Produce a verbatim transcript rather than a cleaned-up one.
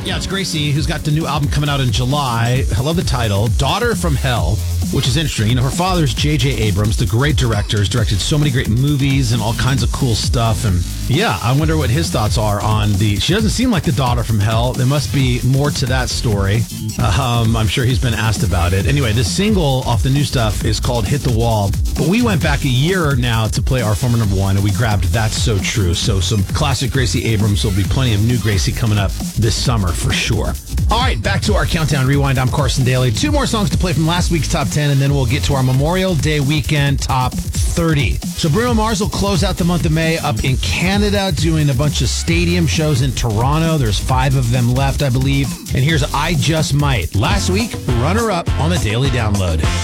Yeah, it's Gracie, who's got the new album coming out in July. I love the title, Daughter from Hell, which is interesting. You know, her father's J J Abrams, the great director, has directed so many great movies and all kinds of cool stuff. And yeah, I wonder what his thoughts are on the... She doesn't seem like the daughter from hell. There must be more to that story. Um, I'm sure he's been asked about it. Anyway, this single off the new stuff is called Hit the Wall. But we went back a year now to play our former number one, and we grabbed That's So True. So some classic Gracie Abrams. There'll be plenty of new Gracie coming up this summer for sure. All right, back to our Countdown Rewind. I'm Carson Daly. Two more songs to play from last week's Top ten, and then we'll get to our Memorial Day weekend Top thirty. So Bruno Mars will close out the month of May up in Canada, doing a bunch of stadium shows in Toronto. There's five of them left, I believe. And here's I Just Might. Last week, runner-up on the Daily Download.